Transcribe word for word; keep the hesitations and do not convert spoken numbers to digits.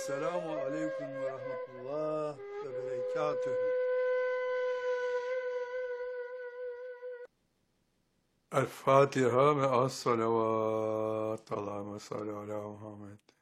Selamun aleyküm ve rahmetullah ve berekatühü. El Fatiha ve as salavat. Allahümme salli ala Muhammed.